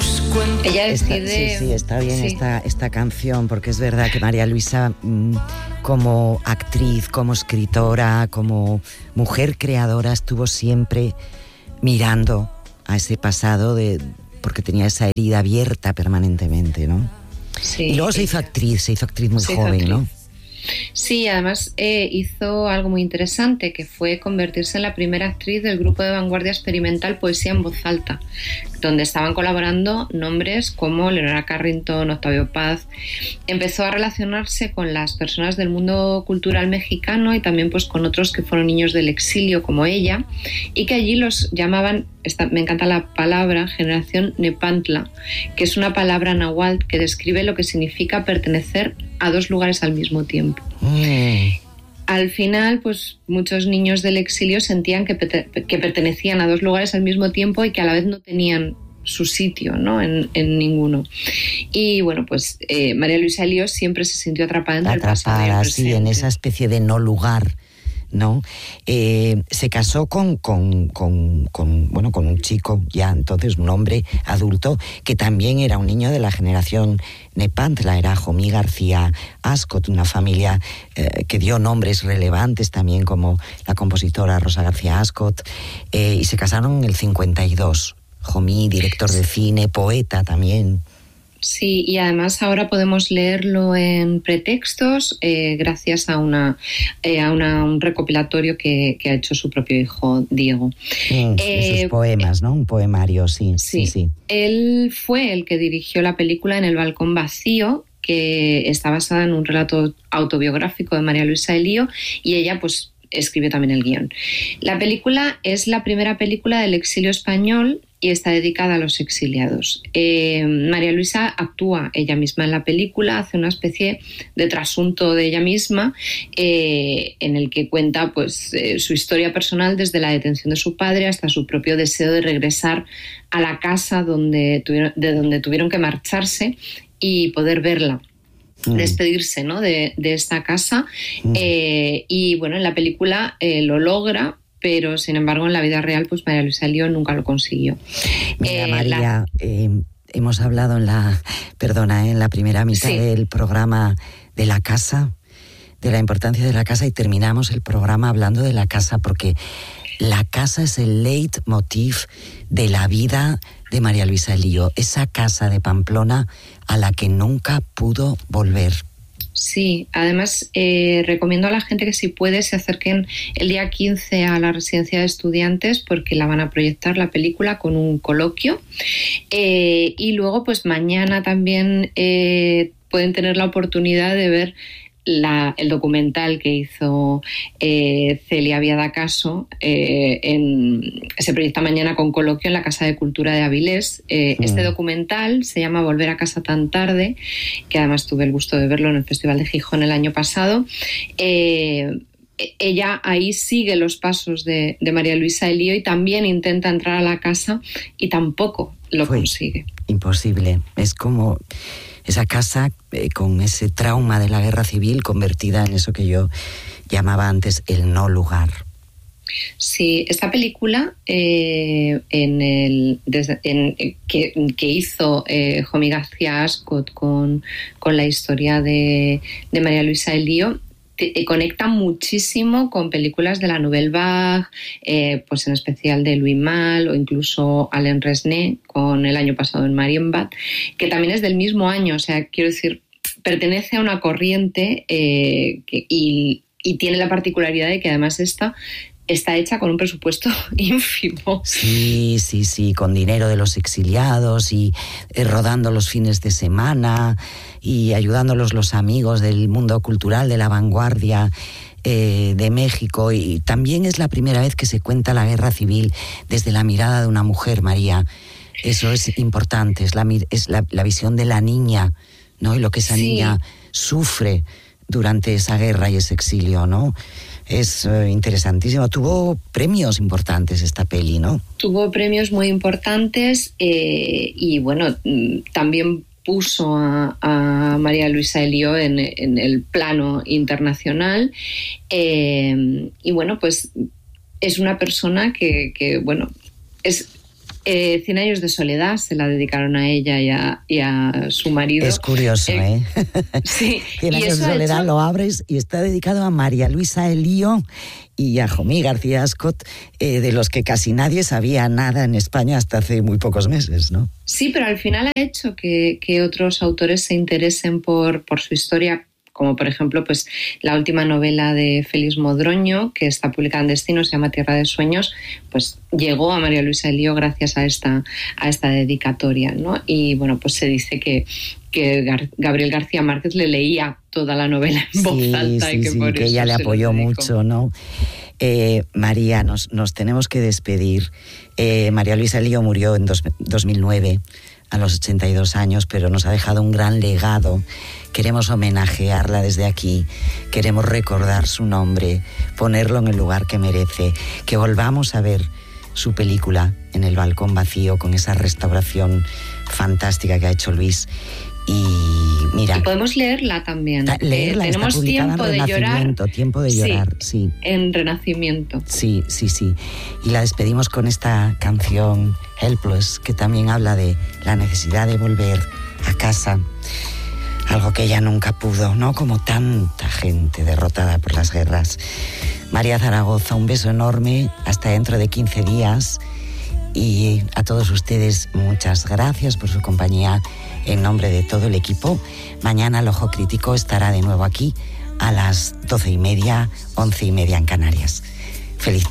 Ella decide... Sí, está bien esta canción, porque es verdad que María Luisa, como actriz, como escritora, como mujer creadora, estuvo siempre mirando a ese pasado, porque tenía esa herida abierta permanentemente, ¿no? Sí, y luego se hizo actriz muy joven, ¿no? Sí, además hizo algo muy interesante, que fue convertirse en la primera actriz del grupo de vanguardia experimental Poesía en Voz Alta, donde estaban colaborando nombres como Leonora Carrington, Octavio Paz. Empezó a relacionarse con las personas del mundo cultural mexicano y también pues con otros que fueron niños del exilio como ella, y que allí los llamaban, me encanta la palabra, generación Nepantla, que es una palabra náhuatl que describe lo que significa pertenecer a dos lugares al mismo tiempo. Al final, pues muchos niños del exilio sentían que pertenecían a dos lugares al mismo tiempo y que a la vez no tenían su sitio, ¿no? en ninguno. Y bueno, pues María Luisa Lío siempre se sintió atrapada entre el pasado y el presente. Sí, en esa especie de no lugar, ¿no? Se casó con un chico ya entonces, un hombre adulto, que también era un niño de la generación Nepantla, era Jomí García Ascot, una familia que dio nombres relevantes también, como la compositora Rosa García Ascot, y se casaron en el 52. Jomí, director de cine, poeta también. Sí, y además ahora podemos leerlo en Pretextos gracias a un recopilatorio que ha hecho su propio hijo Diego. Sus poemas, ¿no? Un poemario, sí. Él fue el que dirigió la película En el balcón vacío, que está basada en un relato autobiográfico de María Luisa Lío, y ella pues escribió también el guión. La película es la primera película del exilio español y está dedicada a los exiliados. María Luisa actúa ella misma en la película, hace una especie de trasunto de ella misma, en el que cuenta pues, su historia personal desde la detención de su padre hasta su propio deseo de regresar a la casa de donde tuvieron que marcharse y poder verla. Despedirse, ¿no? de esta casa. Y bueno, en la película lo logra, pero sin embargo en la vida real pues María Luisa Lío nunca lo consiguió. Mira, María, hemos hablado en la primera mitad del programa de la casa, de la importancia de la casa, y terminamos el programa hablando de la casa, porque la casa es el leitmotiv de la vida de María Luisa Lío, esa casa de Pamplona a la que nunca pudo volver. Sí, además recomiendo a la gente que si puede se acerquen el día 15 a la residencia de estudiantes, porque la van a proyectar la película con un coloquio, y luego pues mañana también pueden tener la oportunidad de ver el documental que hizo Celia Viadacaso. Se proyecta mañana con coloquio en la Casa de Cultura de Avilés. Este documental se llama Volver a casa tan tarde, que además tuve el gusto de verlo en el Festival de Gijón el año pasado. Ella ahí sigue los pasos de María Luisa Lío y también intenta entrar a la casa y tampoco lo consigue. Imposible. Es como esa casa con ese trauma de la guerra civil convertida en eso que yo llamaba antes el no lugar. Sí, esta película que hizo Jomí García Ascot con la historia de María Luisa Lío conecta muchísimo con películas de la Nouvelle Vague, pues en especial de Louis Malle o incluso Alain Resnais con El año pasado en Marienbad, que también es del mismo año. O sea, quiero decir, pertenece a una corriente y tiene la particularidad de que además está hecha con un presupuesto ínfimo. Sí, con dinero de los exiliados y rodando los fines de semana y ayudándolos los amigos del mundo cultural, de la vanguardia de México. Y también es la primera vez que se cuenta la guerra civil desde la mirada de una mujer, María. Eso es importante, es la visión de la niña, ¿no? Y lo que esa niña sufre durante esa guerra y ese exilio, ¿no? Es interesantísimo. Tuvo premios importantes esta peli, ¿no? Tuvo premios muy importantes y bueno, también puso a María Luisa Lío en el plano internacional, y bueno, pues es una persona que bueno, es 100 años de soledad se la dedicaron a ella y a su marido. Es curioso, ¿eh? Sí. 100 años de soledad lo abres y está dedicado a María Luisa Elío y a Jomí García Ascot, de los que casi nadie sabía nada en España hasta hace muy pocos meses, ¿no? Sí, pero al final ha hecho que otros autores se interesen por su historia, como por ejemplo pues la última novela de Félix Modroño, que está publicada en Destino, se llama Tierra de Sueños, pues llegó a María Luisa Elío gracias a esta dedicatoria, ¿no? Y bueno, pues se dice que Gabriel García Márquez le leía toda la novela en voz alta y que por que eso ella le apoyó mucho, ¿no? María, nos tenemos que despedir. María Luisa Elío murió en 2009 a los 82 años, pero nos ha dejado un gran legado. Queremos homenajearla desde aquí, queremos recordar su nombre, ponerlo en el lugar que merece, que volvamos a ver su película en el balcón vacío con esa restauración fantástica que ha hecho Luis. Y mira, y podemos leerla también. Leerla, tenemos tiempo de llorar. Tiempo de llorar, sí. En Renacimiento. Sí. Y la despedimos con esta canción Helpless, que también habla de la necesidad de volver a casa. Algo que ella nunca pudo, ¿no? Como tanta gente derrotada por las guerras. María Zaragoza, un beso enorme. Hasta dentro de 15 días. Y a todos ustedes, muchas gracias por su compañía en nombre de todo el equipo. Mañana el Ojo Crítico estará de nuevo aquí a las 12:30, 11:30 en Canarias. Feliz tarde.